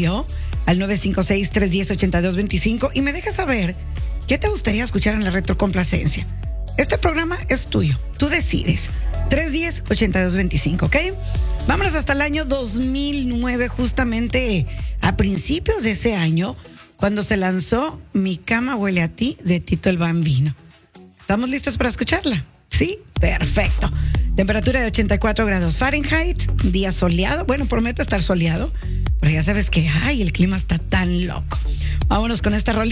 audio al 956-310-8225 y me dejas saber qué te gustaría escuchar en la retrocomplacencia. Este programa es tuyo, tú decides. 310-8225, ¿ok? Vámonos hasta el año 2009, justamente a principios de ese año, cuando se lanzó Mi cama huele a ti, de Tito el Bambino. ¿Estamos listos para escucharla? ¿Sí? Perfecto. Temperatura de 84 grados Fahrenheit, día soleado. Bueno, promete estar soleado, pero ya sabes que, el clima está tan loco. Vámonos con esta rolita.